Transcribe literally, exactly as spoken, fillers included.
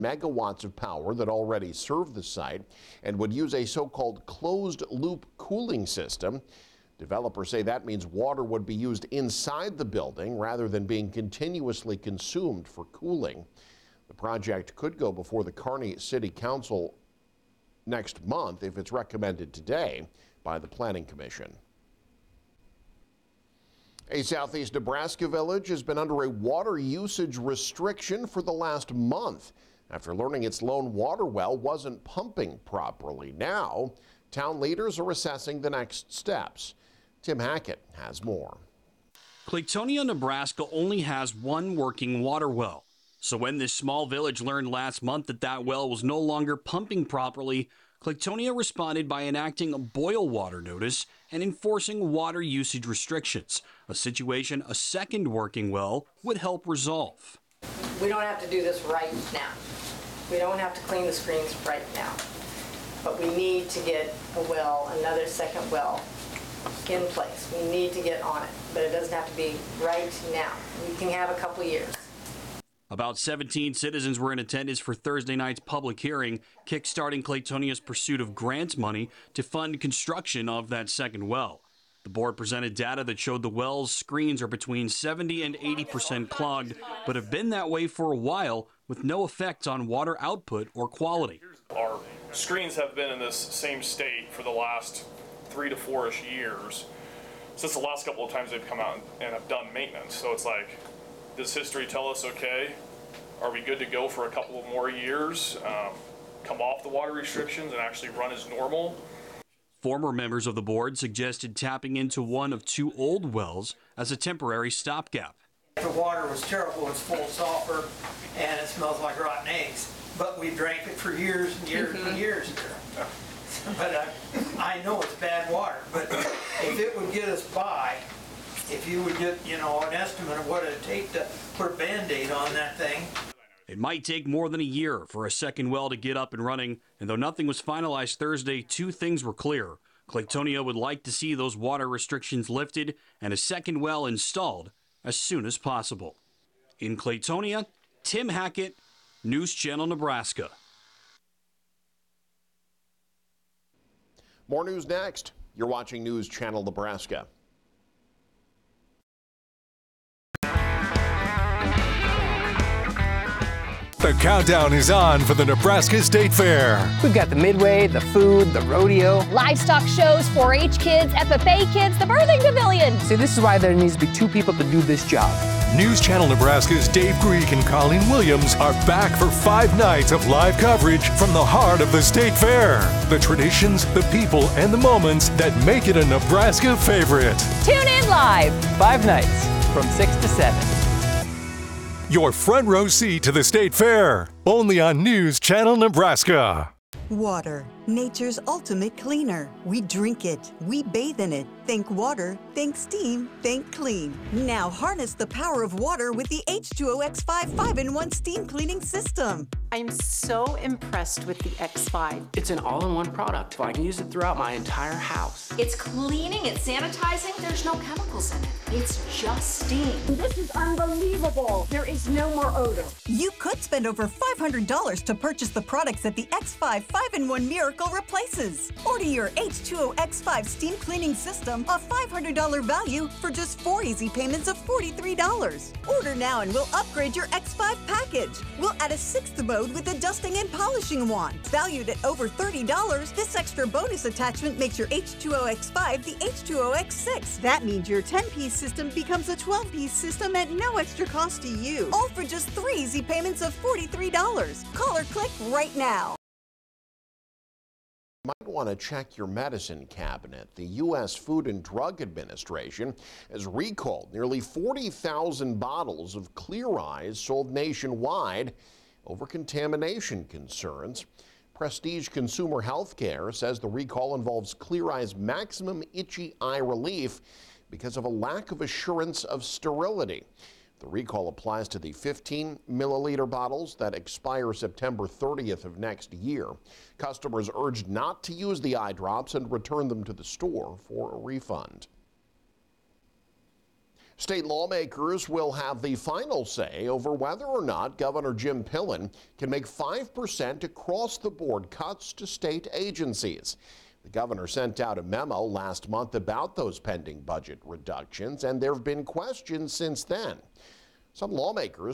megawatts of power that already serve the site and would use a so-called closed-loop cooling system. Developers say that means water would be used inside the building rather than being continuously consumed for cooling. The project could go before the Kearney City Council next month if it's recommended today by the Planning Commission. A southeast Nebraska village has been under a water usage restriction for the last month after learning its lone water well wasn't pumping properly. Now, town leaders are assessing the next steps. Tim Hackett has more. Claytonia, Nebraska only has one working water well. So when this small village learned last month that that well was no longer pumping properly, Claytonia responded by enacting a boil water notice and enforcing water usage restrictions, a situation a second working well would help resolve. We don't have to do this right now. We don't have to clean the screens right now. But we need to get a well, another second well, in place. We need to get on it, but it doesn't have to be right now. We can have a couple years. About seventeen citizens were in attendance for Thursday night's public hearing, kickstarting Claytonia's pursuit of grant money to fund construction of that second well. The board presented data that showed the well's screens are between seventy and eighty percent clogged, but have been that way for a while with no effect on water output or quality. Our screens have been in this same state for the last three to four-ish years since the last couple of times they've come out and have done maintenance. So it's like, does history tell us, okay, are we good to go for a couple of more years, um, come off the water restrictions and actually run as normal? Former members of the board suggested tapping into one of two old wells as a temporary stopgap. The water was terrible, it's full of sulfur, and it smells like rotten eggs. But we drank it for years and years mm-hmm. and years there. But I, I know it's bad water, but if it would get us by, if you would get, you know, an estimate of what it'd take to put a Band-Aid on that thing. It might take more than a year for a second well to get up and running, and though nothing was finalized Thursday, two things were clear. Claytonia would like to see those water restrictions lifted and a second well installed as soon as possible. In Claytonia, Tim Hackett, News Channel Nebraska. More news next. You're watching News Channel Nebraska. The countdown is on for the Nebraska State Fair. We've got the midway, the food, the rodeo, livestock shows, four H kids, F F A kids, the birthing pavilion. See, this is why there needs to be two people to do this job. News Channel Nebraska's Dave Greek and Colleen Williams are back for five nights of live coverage from the heart of the State Fair. The traditions, the people, and the moments that make it a Nebraska favorite. Tune in live. Five nights from six to seven. Your front row seat to the State Fair, only on News Channel Nebraska. Water, nature's ultimate cleaner. We drink it, we bathe in it. Think water, think steam, think clean. Now harness the power of water with the H two O X five five in one steam cleaning system. I'm so impressed with the X five. It's an all-in-one product. I can use it throughout my entire house. It's cleaning, it's sanitizing, there's no chemicals in it. It's just steam. This is unbelievable. There is no more odor. You could spend over five hundred dollars to purchase the products that the X five five in one Miracle replaces. Order your H two O X five steam cleaning system, a five hundred dollars value, for just four easy payments of forty-three dollars. Order now and we'll upgrade your X five package. We'll add a sixth mode with a dusting and polishing wand. Valued at over thirty dollars, this extra bonus attachment makes your H two O X five the H two O X six. That means your ten-piece system becomes a twelve-piece system at no extra cost to you. All for just three easy payments of forty-three dollars. Call or click right now. You might want to check your medicine cabinet. The U S Food and Drug Administration has recalled nearly forty thousand bottles of Clear Eyes sold nationwide over contamination concerns. Prestige Consumer Healthcare says the recall involves Clear Eyes Maximum Itchy Eye Relief because of a lack of assurance of sterility. The recall applies to the fifteen milliliter bottles that expire September thirtieth of next year. Customers urged not to use the eye drops and return them to the store for a refund. State lawmakers will have the final say over whether or not Governor Jim Pillen can make five percent across-the-board cuts to state agencies. The governor sent out a memo last month about those pending budget reductions, and there have been questions since then. Some lawmakers